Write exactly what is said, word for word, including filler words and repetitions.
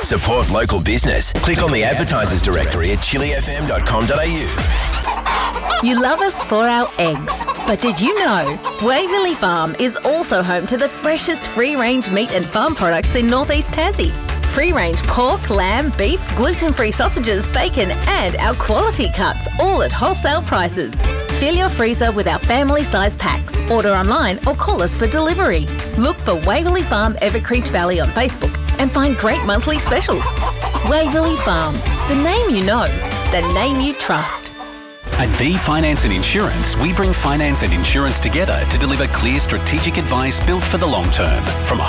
Support local business. Click on the advertisers directory at chili f m dot com dot a u. You love us for our eggs, but did you know Waverley Farm is also home to the freshest free-range meat and farm products in northeast Tassie? Free-range pork, lamb, beef, gluten-free sausages, bacon and our quality cuts, all at wholesale prices. Fill your freezer with our family-size packs. Order online or call us for delivery. Look for Waverley Farm Evercreech Valley on Facebook and find great monthly specials. Waverley Farm, the name you know, the name you trust. At V Finance and Insurance, we bring finance and insurance together to deliver clear strategic advice built for the long term. From